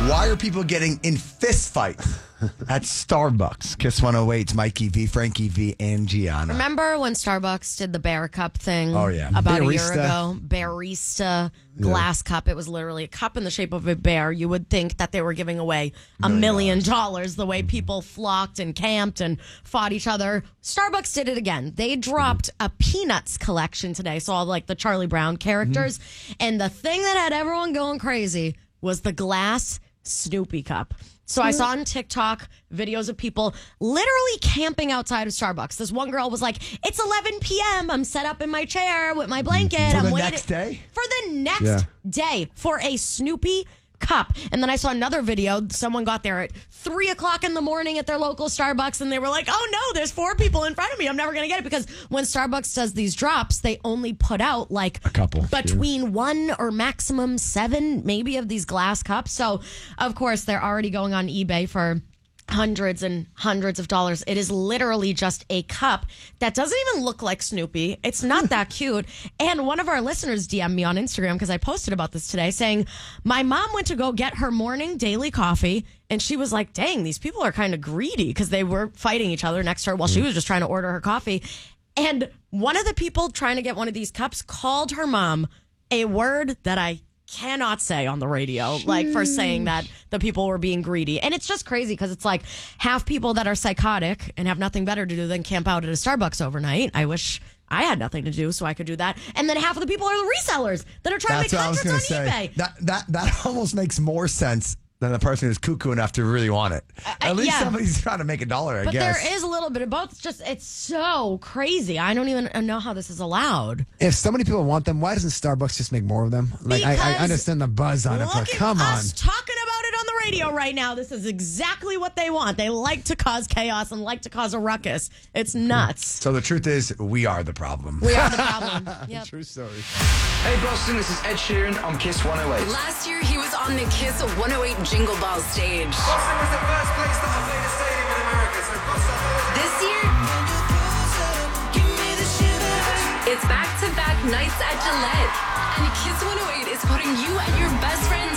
Why are people getting in fist fights at Starbucks? Kiss 108's Mikey V, Frankie V, and Gianna. Remember when Starbucks did the Bear Cup thing? Oh, yeah. About Barista. a year ago? Barista glass cup. It was literally a cup in the shape of a bear. You would think that they were giving away $1 million the way people flocked and camped and fought each other. Starbucks did it again. They dropped a Peanuts collection today. So all like the Charlie Brown characters. And the thing that had everyone going crazy was the glass Snoopy cup. So I saw on TikTok videos of people literally camping outside of Starbucks. This one girl was like, it's 11 p.m. I'm set up in my chair with my blanket. For I'm the waiting next day? For the next day for a Snoopy cup. And then I saw another video. Someone got there at 3 o'clock in the morning at their local Starbucks and they were like, oh no, there's 4 people in front of me. I'm never going to get it, because when Starbucks does these drops, they only put out like a couple between 1 or maximum 7 maybe of these glass cups. So of course they're already going on eBay for hundreds and hundreds of dollars. It is literally just a cup that doesn't even look like Snoopy. It's not that cute. And one of our listeners DM'd me on Instagram, because I posted about this today, saying, my mom went to go get her morning daily coffee and she was like, dang, these people are kind of greedy, because they were fighting each other next to her while she was just trying to order her coffee. And one of the people trying to get one of these cups called her mom a word that I cannot say on the radio, like for saying that the people were being greedy. And it's just crazy, because it's like half people that are psychotic and have nothing better to do than camp out at a Starbucks overnight. I wish I had nothing to do so I could do that. And then half of the people are the resellers that are trying to make hundreds on eBay. That almost makes more sense than the person who's cuckoo enough to really want it. At least somebody's trying to make $1, I guess. But there is a little bit of both. It's just, it's so crazy. I don't even know how this is allowed. If so many people want them, why doesn't Starbucks just make more of them? Like, I understand the buzz on it, but come on. Us talking about it on the radio right now. This is exactly what they want. They like to cause chaos and like to cause a ruckus. It's nuts. So the truth is, we are the problem. We are the problem. Yep. True story. Hey Boston, this is Ed Sheeran on Kiss 108. Last year, he was on the Kiss 108 Jingle Ball stage. Boston was the first place that I played a stadium in America, so Boston. This year, it's back-to-back nights at Gillette. And Kiss 108 is putting you and your best friends